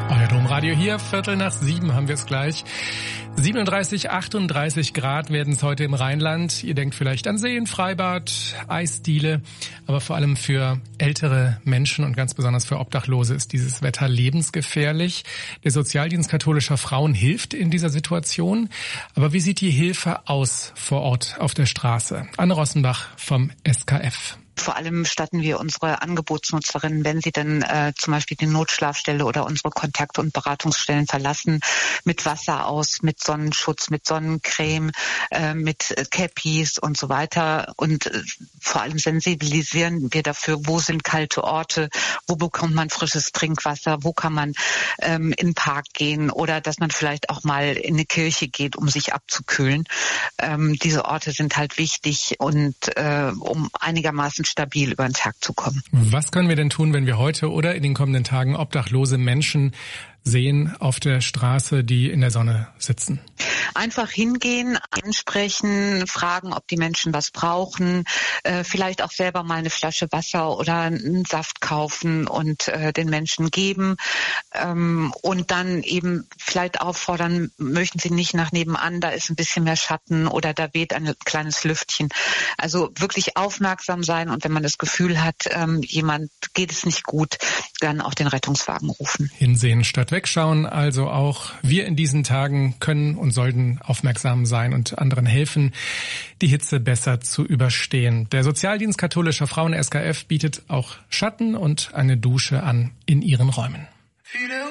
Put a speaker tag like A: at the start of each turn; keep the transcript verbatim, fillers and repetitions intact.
A: Euer Domradio hier, Viertel nach sieben haben wir es gleich. siebenunddreißig, achtunddreißig Grad werden es heute im Rheinland. Ihr denkt vielleicht an Seen, Freibad, Eisdiele. Aber vor allem für ältere Menschen und ganz besonders für Obdachlose ist dieses Wetter lebensgefährlich. Der Sozialdienst katholischer Frauen hilft in dieser Situation. Aber wie sieht die Hilfe aus vor Ort auf der Straße? Anne Rossenbach vom S K F.
B: Vor allem statten wir unsere Angebotsnutzerinnen, wenn sie dann äh, zum Beispiel die Notschlafstelle oder unsere Kontakt- und Beratungsstellen verlassen, mit Wasser aus, mit Sonnenschutz, mit Sonnencreme, äh, mit Cappies und so weiter. Und äh, vor allem sensibilisieren wir dafür, wo sind kalte Orte, wo bekommt man frisches Trinkwasser, wo kann man ähm, in den Park gehen oder dass man vielleicht auch mal in eine Kirche geht, um sich abzukühlen. Ähm, diese Orte sind halt wichtig und äh, um einigermaßen stabil über den Tag zu kommen.
A: Was können wir denn tun, wenn wir heute oder in den kommenden Tagen obdachlose Menschen sehen auf der Straße, die in der Sonne sitzen?
B: Einfach hingehen, ansprechen, fragen, ob die Menschen was brauchen, äh, vielleicht auch selber mal eine Flasche Wasser oder einen Saft kaufen und äh, den Menschen geben ähm, und dann eben vielleicht auffordern, möchten Sie nicht nach nebenan, da ist ein bisschen mehr Schatten oder da weht ein kleines Lüftchen. Also wirklich aufmerksam sein und wenn man das Gefühl hat, ähm, jemand geht es nicht gut, dann auch den Rettungswagen rufen.
A: Hinsehen statt wegschauen, also auch wir in diesen Tagen können und sollten aufmerksam sein und anderen helfen, die Hitze besser zu überstehen. Der Sozialdienst katholischer Frauen S K F bietet auch Schatten und eine Dusche an in ihren Räumen.